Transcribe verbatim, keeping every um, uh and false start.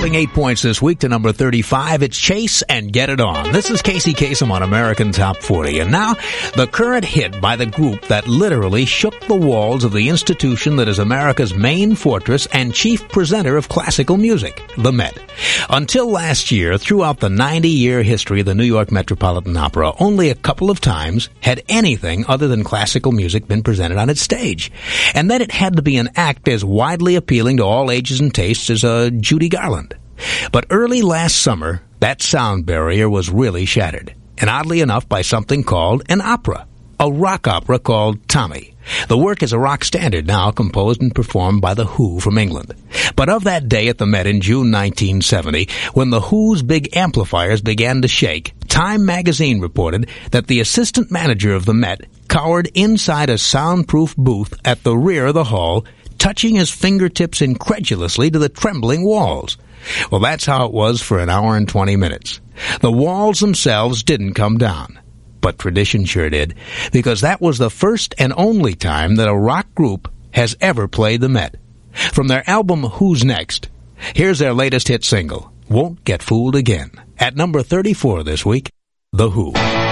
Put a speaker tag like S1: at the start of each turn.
S1: Dropping eight points this week to number thirty-five, it's Chase and Get It On. This is Casey Kasem on American Top forty. And now, the current hit by the group that literally shook the walls of the institution that is America's main fortress and chief presenter of classical music, the Met. Until last year, throughout the ninety-year history of the New York Metropolitan Opera, only a couple of times had anything other than classical music been presented on its stage. And then it had to be an act as widely appealing to all ages and tastes as uh, Judy Garland. But early last summer, that sound barrier was really shattered, and oddly enough by something called an opera, a rock opera called Tommy. The work is a rock standard now, composed and performed by The Who from England. But of that day at the Met in June nineteen seventy, when The Who's big amplifiers began to shake, Time magazine reported that the assistant manager of the Met cowered inside a soundproof booth at the rear of the hall, touching his fingertips incredulously to the trembling walls. Well, that's how it was for an hour and twenty minutes. The walls themselves didn't come down. But tradition sure did, because that was the first and only time that a rock group has ever played the Met. From their album Who's Next, here's their latest hit single, Won't Get Fooled Again. At number thirty-four this week, The Who.